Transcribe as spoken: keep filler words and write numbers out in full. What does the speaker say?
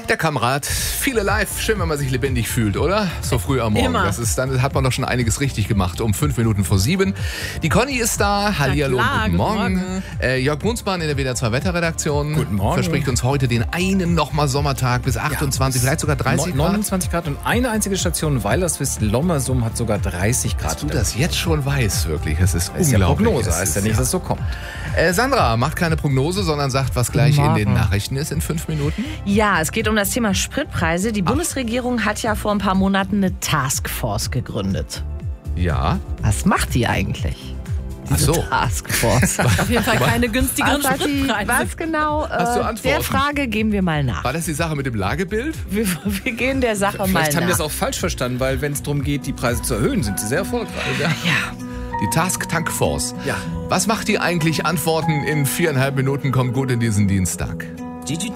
Der Kamerad, viele live, schön, wenn man sich lebendig fühlt, oder? So früh am Morgen. Immer. Das ist, dann hat man doch schon einiges richtig gemacht. Um fünf Minuten vor sieben. Die Conny ist da. Hallihallo, klar, guten guten Morgen. Morgen. Äh, Jörg Brunsmann in der W D R zwei Wetterredaktion. Guten Morgen. Verspricht uns heute den einen nochmal Sommertag bis achtundzwanzig, vielleicht sogar dreißig Grad. neunundzwanzig Grad und eine einzige Station, Weilerswist Lommersum hat sogar dreißig Grad. Dass du das jetzt schon weißt, wirklich. Es ist Das ist ja unglaublich. Prognose, Es heißt ja ist- nicht, dass es so kommt. Äh, Sandra macht keine Prognose, sondern sagt, was gleich Guten in den Morgen. Nachrichten ist in fünf Minuten. Ja, es geht um das Thema Spritpreise. Die Bundesregierung hat ja vor ein paar Monaten eine Taskforce gegründet. Ja. Was macht die eigentlich? Ach Diese so. Taskforce. Auf jeden Fall keine günstigeren Aber die, Spritpreise. was genau? Hast du Äh, Antworten? der Frage gehen wir mal nach. War das die Sache mit dem Lagebild? Wir, wir gehen der Sache mal Vielleicht haben nach. die das auch falsch verstanden, weil wenn es darum geht, die Preise zu erhöhen, sind sie sehr erfolgreich. ja. Die Task Tank Force. Ja. Was macht die eigentlich? Antworten in viereinhalb Minuten. Kommt gut in diesen Dienstag. Did you